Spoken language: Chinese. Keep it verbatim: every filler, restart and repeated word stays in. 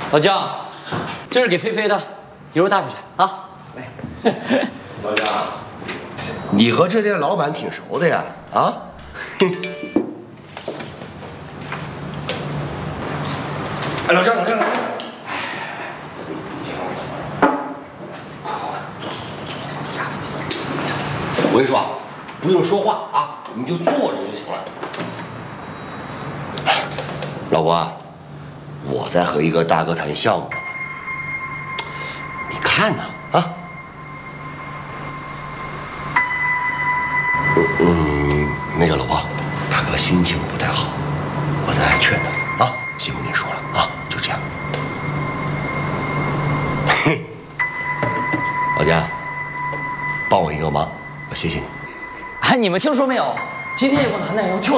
老姜，这是给菲菲的，一会儿带回去啊。来， 老姜，你和这店老板挺熟的呀？啊？哎，老姜，老姜，老姜。我跟你说啊，不用说话啊，你就坐着就行了。老婆，我在和一个大哥谈项目，你看呢？啊？嗯嗯，那个老婆，大哥心情不太好，我在劝他啊，先不跟你说了啊，就这样。嘿，老姜，帮我一个忙，我谢谢你。 哎，你们听说没有？今天有个男的要跳